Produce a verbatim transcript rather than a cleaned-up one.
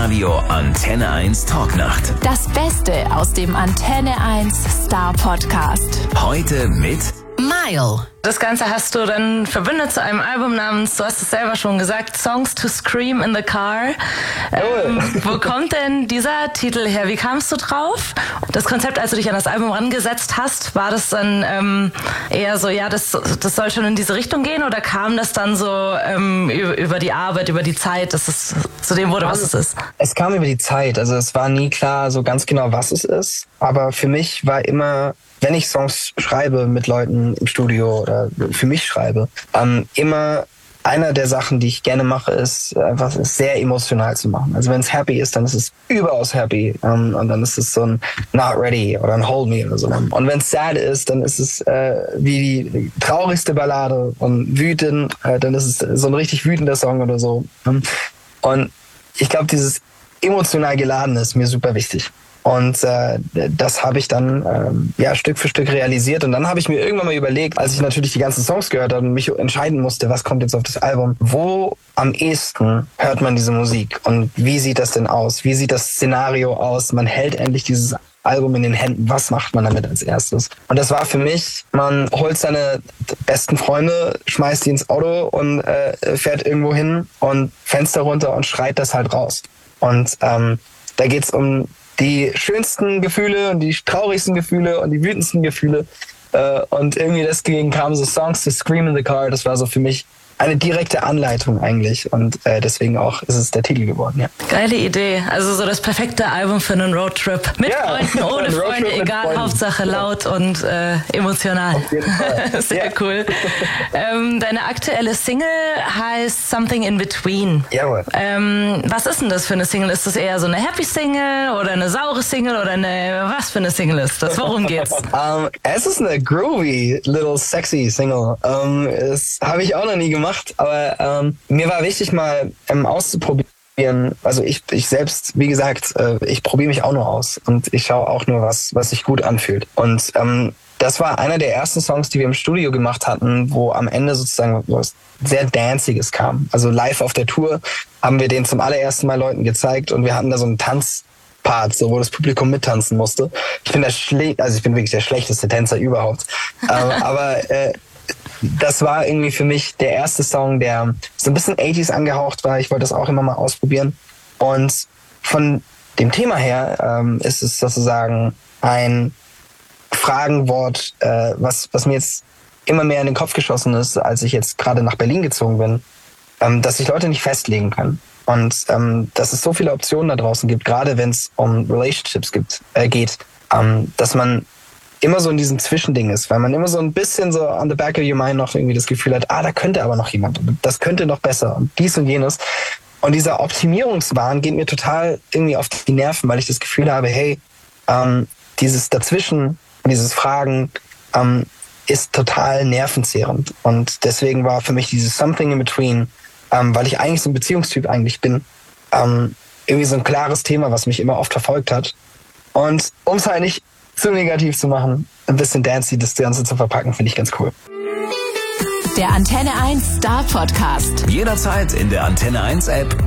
Live-Radio Antenne eins Talknacht. Das Beste aus dem Antenne eins Star Podcast. Heute mit Mile. Das Ganze hast du dann verbündet zu einem Album namens, du hast es selber schon gesagt, Songs to Scream in the Car. Ähm, wo kommt denn dieser Titel her? Wie kamst du drauf? Das Konzept, als du dich an das Album rangesetzt hast, war das dann ähm, eher so, ja, das, das soll schon in diese Richtung gehen, oder kam das dann so ähm, über die Arbeit, über die Zeit, dass es zu dem wurde, was es ist? Es kam über die Zeit. Also es war nie klar so ganz genau, was es ist. Aber für mich war immer, wenn ich Songs schreibe mit Leuten im Studio oder für mich schreibe, ähm, immer einer der Sachen, die ich gerne mache, ist einfach es sehr emotional zu machen. Also wenn es happy ist, dann ist es überaus happy, ähm, und dann ist es so ein Not Ready oder ein Hold Me oder so. Und wenn es sad ist, dann ist es äh, wie die traurigste Ballade, und wütend, äh, dann ist es so ein richtig wütender Song oder so. Und ich glaube, dieses emotional Geladene ist mir super wichtig. Und äh, das habe ich dann ähm, ja Stück für Stück realisiert. Und dann habe ich mir irgendwann mal überlegt, als ich natürlich die ganzen Songs gehört habe und mich entscheiden musste, was kommt jetzt auf das Album, wo am ehesten hört man diese Musik und wie sieht das denn aus? Wie sieht das Szenario aus? Man hält endlich dieses Album in den Händen. Was macht man damit als erstes? Und das war für mich, man holt seine besten Freunde, schmeißt die ins Auto und äh, fährt irgendwo hin und Fenster runter und schreit das halt raus. Und ähm, da geht's um die schönsten Gefühle und die traurigsten Gefühle und die wütendsten Gefühle. Äh, und irgendwie deswegen kamen so Songs to Scream in the Car. Das war so für mich eine direkte Anleitung eigentlich. Und äh, deswegen auch ist es der Titel geworden, ja. Geile Idee. Also so das perfekte Album für einen Roadtrip. Mit ja, Freunden, ohne Freunde, egal, Freunden. Hauptsache laut und äh, emotional. Auf jeden Fall. Sehr ja. cool. Ähm, deine aktuelle Single heißt Something in Between. Jawohl. Ähm, was ist denn das für eine Single? Ist das eher so eine Happy Single oder eine saure Single oder eine, was für eine Single ist das? Worum geht's? um, es ist eine groovy, little sexy Single. Um, das habe ich auch noch nie gemacht. Aber ähm, mir war wichtig, mal ähm, auszuprobieren. Also ich, ich selbst, wie gesagt, äh, ich probiere mich auch nur aus. Und ich schaue auch nur, was, was sich gut anfühlt. Und ähm, das war einer der ersten Songs, die wir im Studio gemacht hatten, wo am Ende sozusagen was sehr Danciges kam. Also live auf der Tour haben wir den zum allerersten Mal Leuten gezeigt. Und wir hatten da so einen Tanzpart, so, wo das Publikum mittanzen musste. Ich bin der schle- also ich bin wirklich der schlechteste Tänzer überhaupt. ähm, aber äh, das war irgendwie für mich der erste Song, der so ein bisschen achtziger angehaucht war. Ich wollte das auch immer mal ausprobieren. Und von dem Thema her ähm, ist es sozusagen ein Fragenwort, äh, was, was mir jetzt immer mehr in den Kopf geschossen ist, als ich jetzt gerade nach Berlin gezogen bin, ähm, dass sich Leute nicht festlegen können. Und ähm, dass es so viele Optionen da draußen gibt, gerade wenn es um Relationships gibt, äh, geht, ähm, dass man immer so in diesem Zwischending ist, weil man immer so ein bisschen so on the back of your mind noch irgendwie das Gefühl hat, ah, da könnte aber noch jemand, das könnte noch besser und dies und jenes. Und dieser Optimierungswahn geht mir total irgendwie auf die Nerven, weil ich das Gefühl habe, hey, ähm, dieses Dazwischen, dieses Fragen ähm, ist total nervenzehrend. Und deswegen war für mich dieses Something in Between, ähm, weil ich eigentlich so ein Beziehungstyp eigentlich bin, ähm, irgendwie so ein klares Thema, was mich immer oft verfolgt hat. Und um es halt nicht zu negativ zu machen, ein bisschen dancey das Ganze zu verpacken, finde ich ganz cool. Der Antenne eins Star Podcast. Jederzeit in der Antenne eins App